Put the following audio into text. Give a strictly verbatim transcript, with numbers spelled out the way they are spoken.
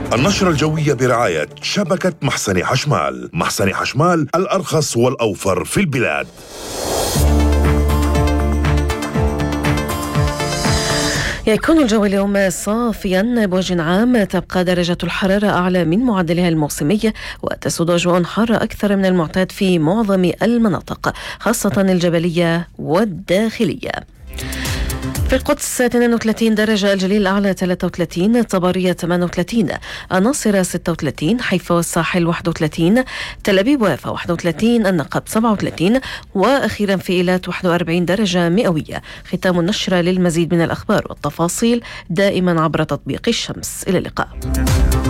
النشرة الجوية برعاية شبكة محسن حشمال. محسن حشمال، الأرخص والأوفر في البلاد. يكون الجو اليوم صافيا بوجه عام، تبقى درجة الحرارة أعلى من معدلها الموسمي، وتسود أجواء حارة أكثر من المعتاد في معظم المناطق خاصة الجبلية والداخلية. في القدس اثنين وثلاثين درجة، الجليل الأعلى ثلاثة وثلاثين، طبرية ثمانية وثلاثين، الناصرة ستة وثلاثين، حيفا والساحل واحد وثلاثين، تل أبيب ويافا واحد وثلاثين، النقب سبعة وثلاثين، وأخيرا في إيلات واحد وأربعين درجة مئوية. ختام النشرة. للمزيد من الأخبار والتفاصيل دائما عبر تطبيق الشمس. إلى اللقاء.